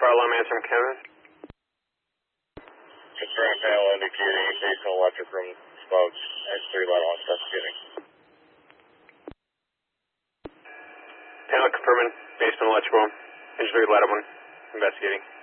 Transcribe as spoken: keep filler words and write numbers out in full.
fire alarm answer from Kevin. Confirm panel indicating basement electric room smoke. Edge three light on investigating. Panel confirming basement electrical. Edge three light on investigating.